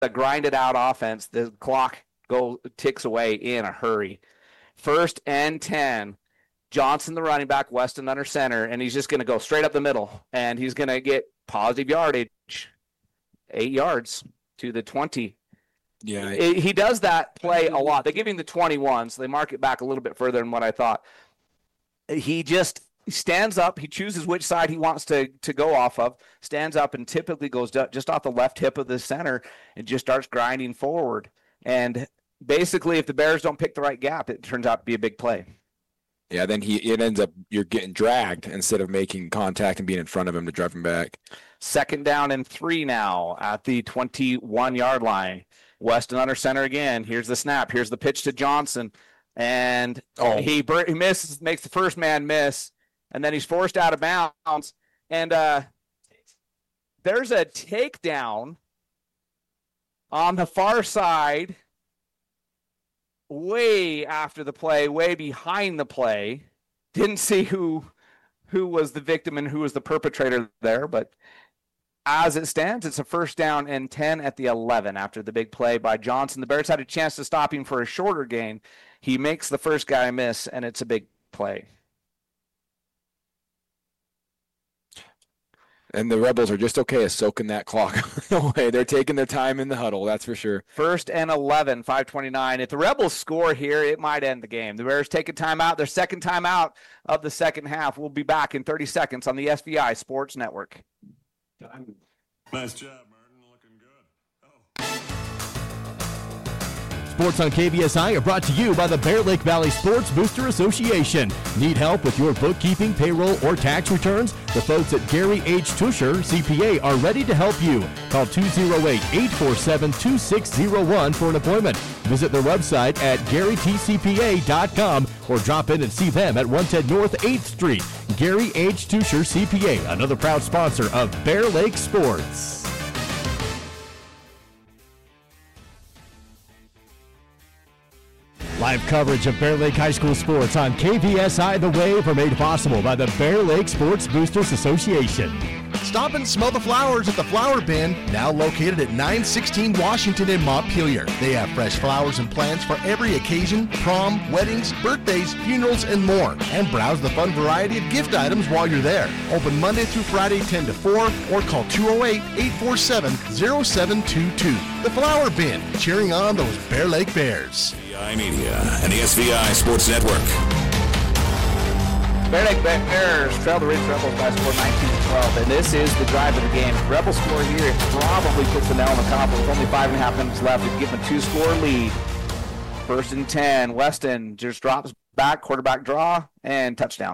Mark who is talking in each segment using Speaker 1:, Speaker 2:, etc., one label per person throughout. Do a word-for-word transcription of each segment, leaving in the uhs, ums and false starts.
Speaker 1: a grinded out offense. The clock go ticks away in a hurry. First and ten. Johnson, the running back, Weston under center, and he's just going to go straight up the middle, and he's going to get positive yardage, eight yards to the twenty.
Speaker 2: Yeah,
Speaker 1: it, he does that play a lot. They give him the twenty-one, so they mark it back a little bit further than what I thought. He just stands up. He chooses which side he wants to, to go off of, stands up, and typically goes just off the left hip of the center and just starts grinding forward. And basically, if the Bears don't pick the right gap, it turns out to be a big play.
Speaker 2: Yeah, then he it ends up you're getting dragged instead of making contact and being in front of him to drive him back.
Speaker 1: Second down and three now at the twenty-one-yard line. Weston under center again. Here's the snap. Here's the pitch to Johnson. And oh. he, he misses, makes the first man miss, and then he's forced out of bounds. And uh, there's a takedown on the far side, way after the play, way behind the play. Didn't see who who was the victim and who was the perpetrator there, but as it stands, it's a first down and ten at the eleven after the big play by Johnson. The Bears had a chance to stop him for a shorter gain. He makes the first guy miss, and it's a big play.
Speaker 2: And the Rebels are just okay at soaking that clock away. They're taking their time in the huddle, that's for sure.
Speaker 1: First and eleven, five twenty-nine. If the Rebels score here, it might end the game. The Bears take a timeout, their second timeout of the second half. We'll be back in thirty seconds on the S V I Sports Network.
Speaker 3: Nice job, Martin. Looking good. Oh.
Speaker 4: Sports on K V S I are brought to you by the Bear Lake Valley Sports Booster Association. Need help with your bookkeeping, payroll, or tax returns? The folks at Gary H. Tusher, C P A, are ready to help you. Call two oh eight, eight four seven, two six oh one for an appointment. Visit their website at gary t c p a dot com or drop in and see them at one ten North eighth Street. Gary H. Tusher, C P A, another proud sponsor of Bear Lake Sports. Live coverage of Bear Lake High School sports on K V S I The Wave are made possible by the Bear Lake Sports Boosters Association.
Speaker 5: Stop and smell the flowers at the Flower Bin, now located at nine sixteen Washington in Montpelier. They have fresh flowers and plants for every occasion, prom, weddings, birthdays, funerals, and more. And browse the fun variety of gift items while you're there. Open Monday through Friday ten to four or call two oh eight, eight four seven, oh seven two two. The Flower Bin, cheering on those Bear Lake Bears.
Speaker 3: S V I Media and the S V I Sports Network.
Speaker 1: Bear Lake Bears trail the Ridge Rebels by score nineteen to twelve, and this is the drive of the game. Rebels score here, it probably puts the nail in the coffin with only five and a half minutes left to give them a two-score lead. First and ten, Weston just drops back, quarterback draw, and touchdown.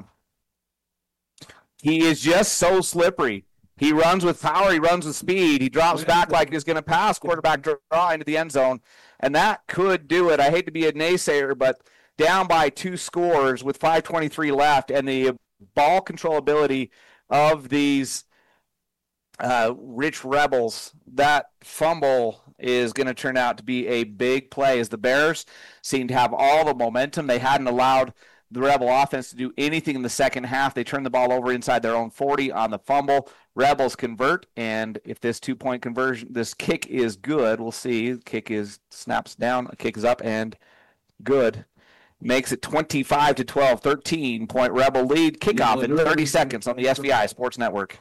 Speaker 1: He is just so slippery. He runs with power, he runs with speed, he drops back like he's going to pass, quarterback draw into the end zone, and that could do it. I hate to be a naysayer, but down by two scores with five twenty-three left, and the ball control ability of these uh, Rich Rebels, that fumble is going to turn out to be a big play as the Bears seem to have all the momentum. They hadn't allowed the Rebel offense to do anything in the second half. They turned the ball over inside their own forty on the fumble. Rebels convert, and if this two-point conversion, this kick is good, we'll see. Kick is snaps down, kick is up, and good. Makes it twenty-five to twelve, thirteen-point Rebel lead. Kickoff in thirty seconds on the S V I Sports Network.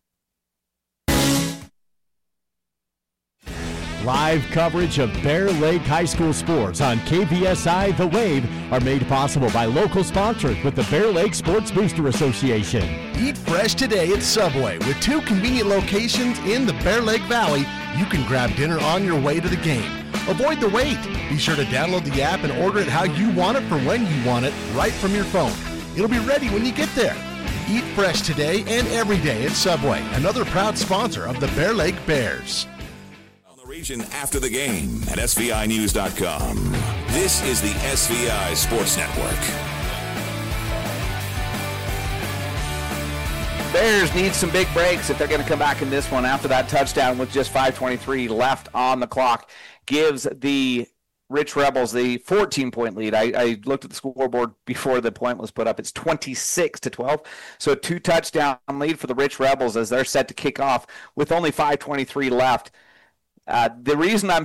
Speaker 4: Live coverage of Bear Lake High School sports on K V S I The Wave are made possible by local sponsors with the Bear Lake Sports Booster Association.
Speaker 5: Eat fresh today at Subway. With two convenient locations in the Bear Lake Valley, you can grab dinner on your way to the game. Avoid the wait. Be sure to download the app and order it how you want it for when you want it, right from your phone. It'll be ready when you get there. Eat fresh today and every day at Subway, another proud sponsor of the Bear Lake Bears.
Speaker 3: Region after the game at S V I news dot com. This is the S V I Sports Network.
Speaker 1: Bears need some big breaks if they're going to come back in this one after that touchdown with just five twenty-three left on the clock. Gives the Rich Rebels the fourteen-point lead. I, I looked at the scoreboard before the point was put up. It's twenty-six to twelve. So a two-touchdown lead for the Rich Rebels as they're set to kick off with only five twenty-three left. Uh, the reason I'm